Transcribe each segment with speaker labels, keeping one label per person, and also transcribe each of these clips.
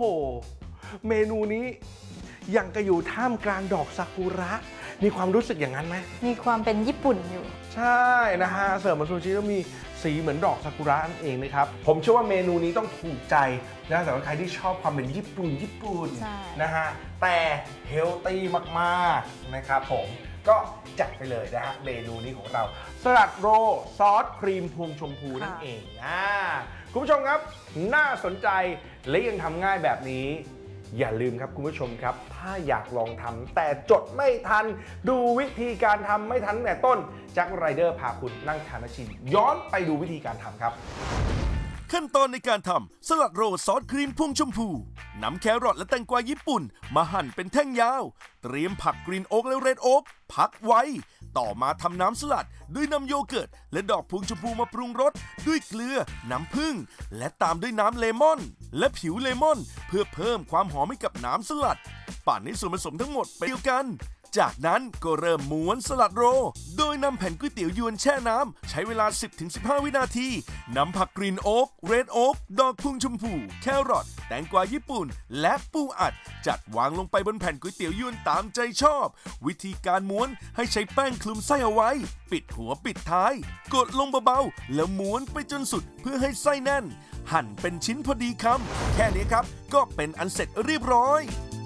Speaker 1: เมนูนี้ยังกระอยู่ท่ามกลางดอกซากุระมีความรู้สึกอย่างนั้นไหม
Speaker 2: มีความเป็นญี่ปุ่นอยู่
Speaker 1: ใช่นะฮะเสิร์ฟมาซูชิแล้วมีสีเหมือนดอกซากุระนั่นเองนะครับผมเชื่อว่าเมนูนี้ต้องถูกใจนะสำหรับใครที่ชอบความเป็นญี่ปุ่นนะฮะแต่เฮลตี้มากๆนะครับผมก็จัดไปเลยนะฮะเมนูนี้ของเราสลัดโรลซอสครีมพวงชมพูนั่นเองคุณผู้ชมครับน่าสนใจและยังทำง่ายแบบนี้อย่าลืมครับคุณผู้ชมครับถ้าอยากลองทำแต่จดไม่ทันดูวิธีการทำไม่ทันแต่ต้นแจ็คไรเดอร์พาคุณนั่งทานและชิมย้อนไปดูวิธีการทำครับ
Speaker 3: ขั้นตอนในการทำสลัดโรลซอสครีมพวงชมพูนำแครอทและแตงกวาญี่ปุ่นมาหั่นเป็นแท่งยาวเตรียมผักกรีนโอ๊กและเรดโอ๊กพักไว้ต่อมาทำน้ำสลัดด้วยนำโยเกิร์ตและดอกพวงชมพูมาปรุงรสด้วยเกลือน้ำผึ้งและตามด้วยน้ำเลมอนและผิวเลมอนเพื่อเพิ่มความหอมให้กับน้ำสลัดปั่นให้ส่วนผสมทั้งหมดไปเดียวกันจากนั้นก็เริ่มม้วนสลัดโรลโดยนำแผ่นก๋วยเตี๋ยวยวนแช่น้ำใช้เวลา 10-15 วินาทีนำผักกรีนโอ๊กเรดโอ๊กดอกพวงชมพูแครอทแตงกวาญี่ปุ่นและปูอัดจัดวางลงไปบนแผ่นก๋วยเตี๋ยวยวนตามใจชอบวิธีการม้วนให้ใช้แป้งคลุมไส้เอาไว้ปิดหัวปิดท้ายกดลงเบาๆแล้วม้วนไปจนสุดเพื่อให้ไส้แน่นหั่นเป็นชิ้นพอดีคำแค่นี้ครับก็เป็นอันเสร็จเรียบร้อย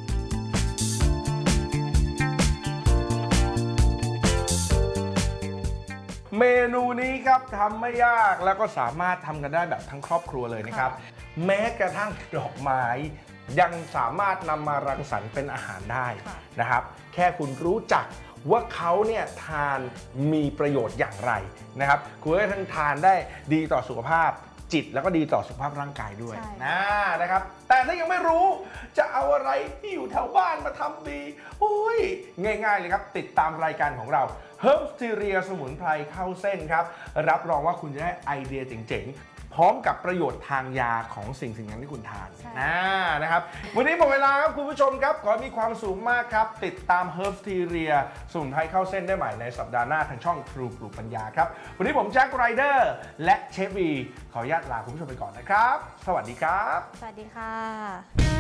Speaker 1: เมนูนี้ครับทำไม่ยากแล้วก็สามารถทำกันได้แบบทั้งครอบครัวเลยนะครับแม้กระทั่งดอกไม้ยังสามารถนำมารังสรรค์เป็นอาหารได้นะครับแค่คุณรู้จักว่าเขาเนี่ยทานมีประโยชน์อย่างไรนะครับคุณก็ทั้งทานได้ดีต่อสุขภาพจิตแล้วก็ดีต่อสุขภาพร่างกายด้วยนะครับแต่ถ้ายังไม่รู้จะเอาอะไรที่อยู่แถวบ้านมาทำดีโอ้ยง่ายๆเลยครับติดตามรายการของเราHerbsteria สมุนไพรเข้าเส้นครับรับรองว่าคุณจะได้ไอเดียเจ๋งๆพร้อมกับประโยชน์ทางยาของสิ่งนั้นที่คุณทานนะครับวันนี้หมดเวลาครับคุณผู้ชมครับขอมีความสุขมากครับติดตาม Herbsteria สมุนไพรเข้าเส้นได้ใหม่ในสัปดาห์หน้าทางช่องทรูปลูกปัญญาครับวันนี้ผมแจ็คไรเดอร์และเชฟบีขออนุญาตลาคุณผู้ชมไปก่อนนะครับสวัสดีครับ
Speaker 2: สวัสดีค่ะ